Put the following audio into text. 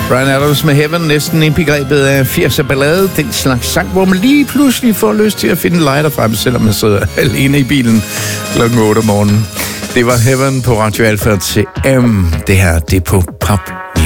Bryan Adams med Heaven, næsten indbegrebet af 80'er ballade. Den slags sang, hvor man lige pludselig får lyst til at finde lighter frem, selvom man sidder alene i bilen klokken 8 om morgenen. Det var Heaven på Radio Alpha til M. Det her, det er på Pop